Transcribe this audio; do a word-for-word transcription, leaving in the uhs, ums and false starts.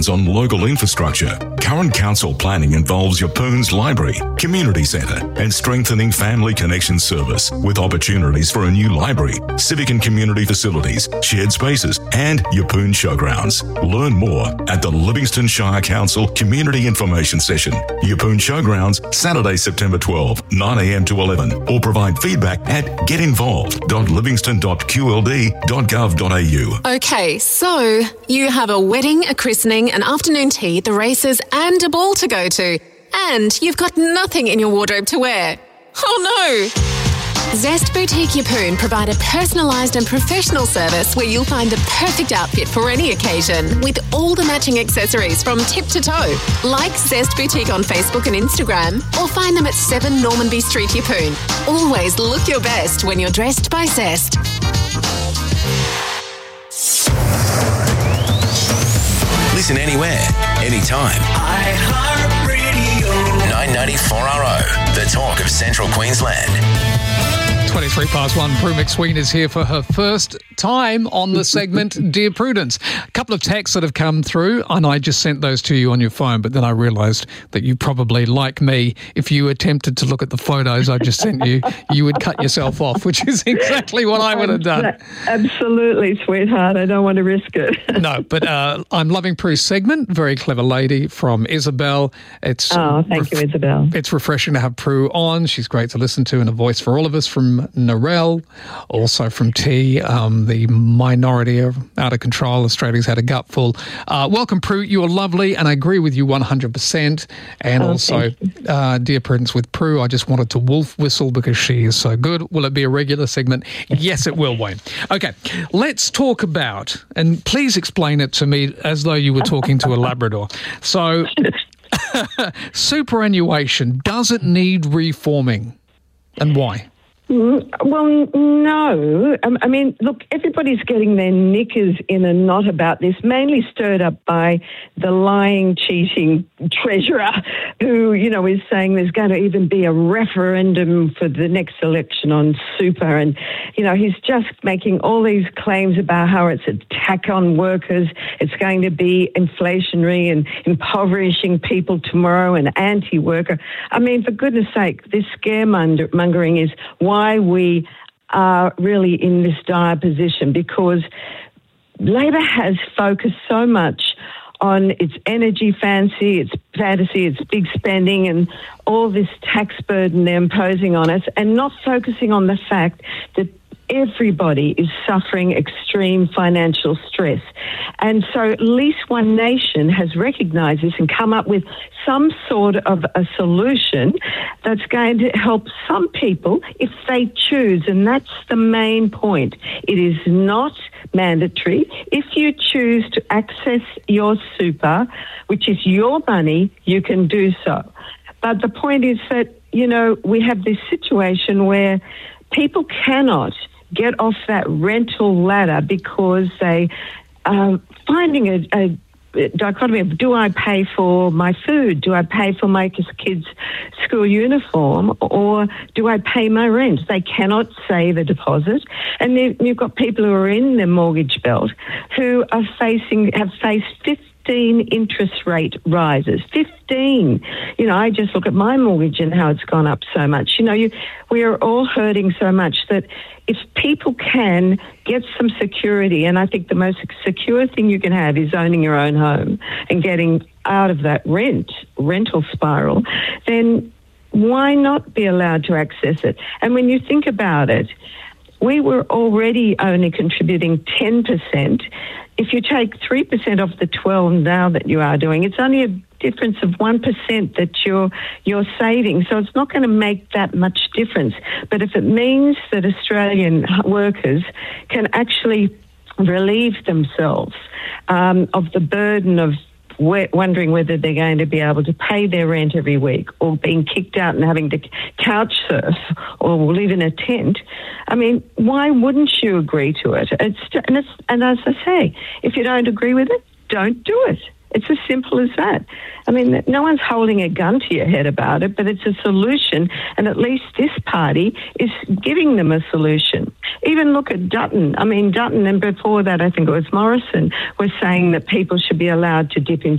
on local infrastructure. Current council planning involves Yeppoon's library, community centre and strengthening family connection service with opportunities for a new library, civic and community facilities, shared spaces and Yeppoon Showgrounds. Learn more at the Livingston Shire Council Community Information Session. Yeppoon Showgrounds, Saturday, September twelfth, nine a.m. to eleven, or provide feedback at getinvolved dot livingston dot q l d dot gov dot a u. Okay, so you have a wedding, a christening, an afternoon tea, the races and a ball to go to. And you've got nothing in your wardrobe to wear. Oh no! Zest Boutique Yeppoon provide a personalised and professional service where you'll find the perfect outfit for any occasion with all the matching accessories from tip to toe. Like Zest Boutique on Facebook and Instagram or find them at seven Normanby Street, Yeppoon. Always look your best when you're dressed by Zest. Listen anywhere, anytime. iHeartRadio. nine ninety-four R O, the talk of Central Queensland. twenty-three past one. Prue McSween is here for her first time on the segment Dear Prudence. A couple of texts that have come through, and I just sent those to you on your phone, but then I realised that you probably, like me, if you attempted to look at the photos I just sent you, you would cut yourself off, which is exactly what I would have done. Absolutely, sweetheart. I don't want to risk it. No, but uh, I'm loving Prue's segment. Very clever lady from Isabel. It's Oh, thank ref- you, Isabel. It's refreshing to have Prue on. She's great to listen to and a voice for all of us from Narelle, also from T, um, the minority of out of control. Australia's had a gutful. Uh, welcome, Prue. You are lovely, and I agree with you one hundred percent. And Oh, also, uh, Dear Prudence with Prue, I just wanted to wolf whistle because she is so good. Will it be a regular segment? Yes, it will, Wayne. Okay, let's talk about, and please explain it to me as though you were talking to a Labrador. So, superannuation, does it need reforming, and why? Well, no. Um, I mean, look, everybody's getting their knickers in a knot about this, mainly stirred up by the lying, cheating treasurer who, you know, is saying there's going to even be a referendum for the next election on super. And, you know, he's just making all these claims about how it's an attack on workers, it's going to be inflationary and impoverishing people tomorrow and anti-worker. I mean, for goodness sake, this scaremongering is why Why we are really in this dire position, because Labor has focused so much on its energy fancy, its fantasy, its big spending and all this tax burden they're imposing on us, and not focusing on the fact that everybody is suffering extreme financial stress. And so at least one nation has recognised this and come up with some sort of a solution that's going to help some people if they choose. And that's the main point. It is not mandatory. If you choose to access your super, which is your money, you can do so. But the point is that, you know, we have this situation where people cannot get off that rental ladder because they are finding a, a dichotomy of, do I pay for my food? Do I pay for my kids' school uniform? Or do I pay my rent? They cannot save a deposit. And you've got people who are in the mortgage belt who are facing, have faced fifteen interest rate rises. fifteen. You know, I just look at my mortgage and how it's gone up so much. You know, you, we are all hurting so much that if people can get some security, and I think the most secure thing you can have is owning your own home and getting out of that rent, rental spiral, then why not be allowed to access it? And when you think about it, we were already only contributing ten percent. If you take three percent off the twelve now that you are doing, it's only a difference of one percent that you're, you're saving. So it's not going to make that much difference. But if it means that Australian workers can actually relieve themselves um, of the burden of wondering whether they're going to be able to pay their rent every week, or being kicked out and having to couch surf or live in a tent, I mean, why wouldn't you agree to it? It's and, it's, and as I say, if you don't agree with it, don't do it. It's as simple as that. I mean, no one's holding a gun to your head about it, but it's a solution, and at least this party is giving them a solution. Even look at Dutton. I mean, Dutton, and before that, I think it was Morrison, was saying that people should be allowed to dip into